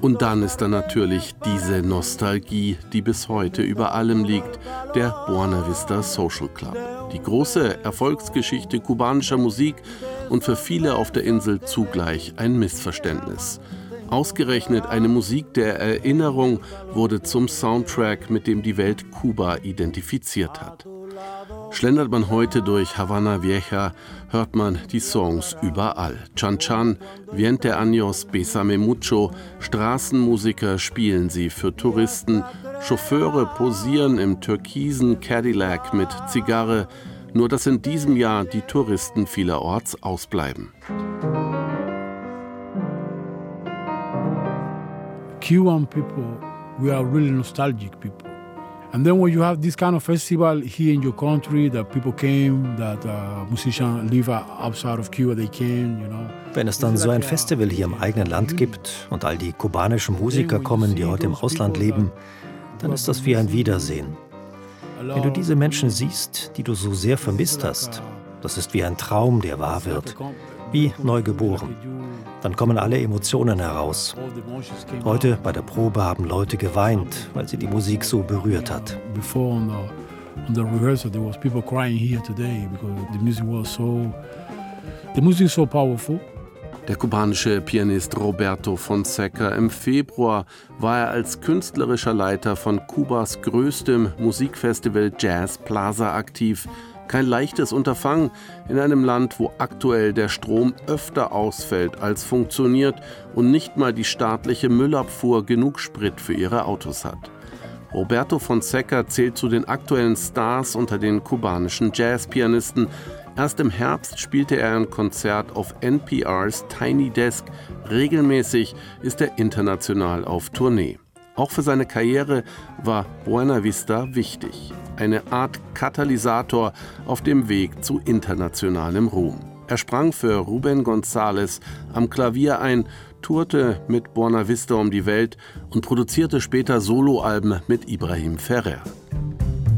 Und dann ist da natürlich diese Nostalgie, die bis heute über allem liegt, der Buena Vista Social Club. Die große Erfolgsgeschichte kubanischer Musik und für viele auf der Insel zugleich ein Missverständnis. Ausgerechnet eine Musik der Erinnerung wurde zum Soundtrack, mit dem die Welt Kuba identifiziert hat. Schlendert man heute durch Havana Vieja, hört man die Songs überall. Chan Chan, Veinte Años, Bésame Mucho, Straßenmusiker spielen sie für Touristen, Chauffeure posieren im türkisen Cadillac mit Zigarre, nur dass in diesem Jahr die Touristen vielerorts ausbleiben. Cuban people, we are really nostalgic people. And then when you have this kind of festival here in your country, that people came, that musicians live outside of Cuba, they came, you know. Wenn es dann so ein Festival hier im eigenen Land gibt und all die kubanischen Musiker kommen, die heute im Ausland leben, dann ist das wie ein Wiedersehen. Wenn du diese Menschen siehst, die du so sehr vermisst hast, das ist wie ein Traum, der wahr wird, wie neugeboren. Dann kommen alle Emotionen heraus. Heute bei der Probe haben Leute geweint, weil sie die Musik so berührt hat. Der kubanische Pianist Roberto Fonseca. Im Februar war er als künstlerischer Leiter von Kubas größtem Musikfestival Jazz Plaza aktiv. Kein leichtes Unterfangen in einem Land, wo aktuell der Strom öfter ausfällt als funktioniert und nicht mal die staatliche Müllabfuhr genug Sprit für ihre Autos hat. Roberto Fonseca zählt zu den aktuellen Stars unter den kubanischen Jazzpianisten. Erst im Herbst spielte er ein Konzert auf NPRs Tiny Desk. Regelmäßig ist er international auf Tournee. Auch für seine Karriere war Buena Vista wichtig. Eine Art Katalysator auf dem Weg zu internationalem Ruhm. Er sprang für Rubén González am Klavier ein, tourte mit Buena Vista um die Welt und produzierte später Soloalben mit Ibrahim Ferrer.